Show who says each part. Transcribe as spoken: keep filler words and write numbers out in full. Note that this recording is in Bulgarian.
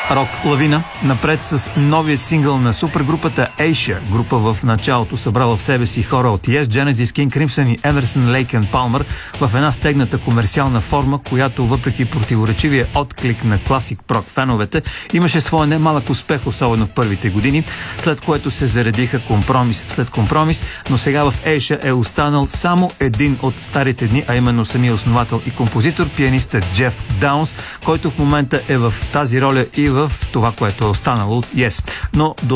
Speaker 1: Рок лавина напред с новия сингъл на супергрупата Asia, група в началото събрала в себе си хора от Yes, Genesis, King Crimson и Emerson, Lake and Palmer в една стегната комерциална форма, която въпреки противоречивия отклик на класик прок феновете имаше своя немалък успех, особено в първите години, след което се заредиха компромис след компромис, но сега в Asia е останал само един от старите дни, а именно самия основател и композитор, пианиста Джеф Даунс, който в момента е в тази роля и в това, което е останало от Yes. Но до